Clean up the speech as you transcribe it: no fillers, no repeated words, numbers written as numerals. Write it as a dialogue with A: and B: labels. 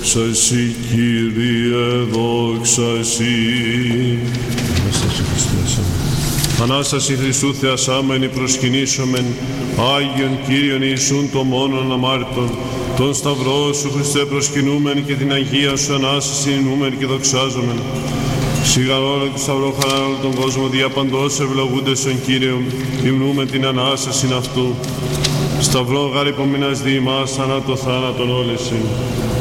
A: Δόξα Συ, Κύριε, δόξα Συ. Ανάσταση Χριστού θεασάμενη προσκυνήσομεν, Άγιον Κύριον Ιησούν το μόνον αμάρτων, τον Σταυρό Σου Χριστέ προσκυνούμεν και την Αγία Σου Ανάσταση νούμεν και δοξάζομεν. Σιγαρόλο και Σταυρό χαρά όλο τον κόσμο, δια παντός ευλογούνται στον Κύριο, υμνούμε την Ανάσταση αυτού. Σταυρό γάρ υπομείνας δι' ημάς, θανάτο θάνατον όλεσιν.